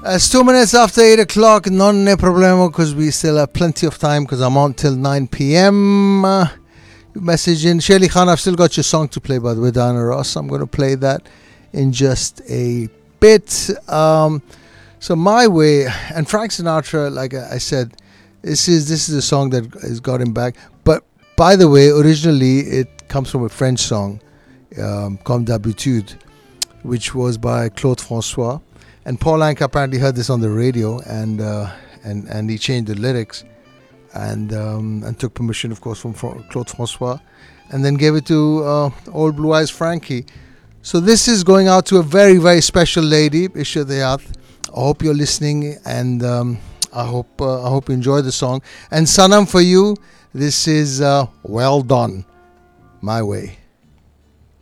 It's 2 minutes after 8 o'clock. Non ne problemo because we still have plenty of time because I'm on till 9 p.m. Message in. Shelly Khan, I've still got your song to play, by the way, Diana Ross. I'm going to play that in just a bit. So My Way and Frank Sinatra, like I said, this is a song that has got him back. But by the way, originally it comes from a French song, Comme d'habitude, which was by Claude François. And Paul Anka apparently heard this on the radio, and he changed the lyrics, and took permission, of course, from Claude François, and then gave it to old Blue Eyes Frankie. So this is going out to a very, very special lady, Isha Deyat. I hope you're listening, and I hope you enjoy the song. And Sanam, for you, this is Well Done, My Way.